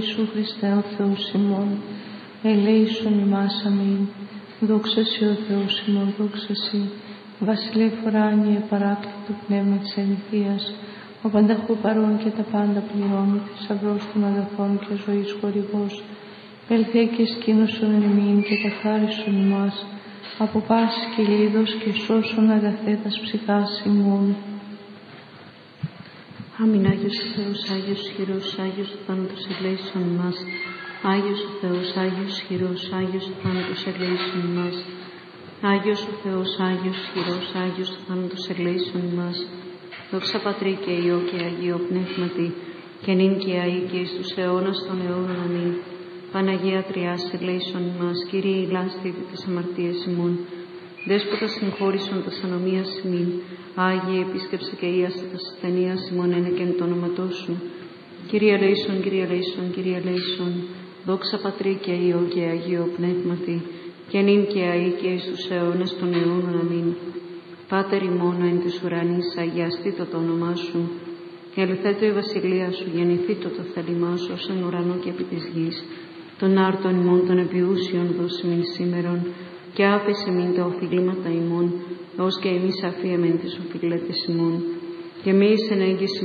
Ιησού Χριστέ ο Θεός ημών, ελέησον ημάς αμήν. Δόξα Συ ο Θεός ημών, δόξα Συ. Βασιλεύ ουράνιε παράκλητο πνεύμα της αληθείας, ο πανταχού παρών και τα πάντα πληρώνει, θησαυρός των αγαθών και ζωής χορηγός, ελθέ και σκήνωσον εν ημίν και καθάρισον ημάς, από πάσης κυλίδος και σώσον αγαθέτας ψυχάς ημών. Αμήν. Άγιος ο Θεός, Άγιος χειρός, Άγιος ο θάνατος ελέησον ημάς. Άγιος ο Θεός, Άγιος χειρός, Άγιος ο θάνατος ελέησον ημάς. Άγιος ο Θεός, Άγιος χειρός, Άγιος ο θάνατος ελέησον ημάς. Δόξα Πατρί και Υιό και Αγίο Πνεύματι, και νυν και αεί και εις τους αιώνας των αιώνων. αμήν. Παναγία Τριάς ελέησον ημάς. Κύριε ηλάστητη τις αμαρτίες ημών. Δέσποτα συγχώρησον τας ανομίας ημίν. Άγιε επίσκεψε και ίασε τας ασθενείας ημών ένεκεν το όνοματό σου. Κύριε ελέησον, Κύριε ελέησον, Κύριε ελέησον. Δόξα Πατρί και Υιό και Αγίο Πνεύματι, και νυν και αεί και εις τους αιώνας των αιώνων. αμήν. Πάτερ ημών εν της ουρανής, αγιαστήτω το όνομά σου. Ελθέτω η βασιλεία σου, γεννηθήτω το θέλημά σου ως εν ουρανό και επί της γης. Των άρτων ημών των επιούσιων δώσει μην σήμερον, και άφησε μην τα οφειλήματα ημών, ως και εμείς αφίεμεν τις οφειλέτες ημών. Και μη εις εν έγκυση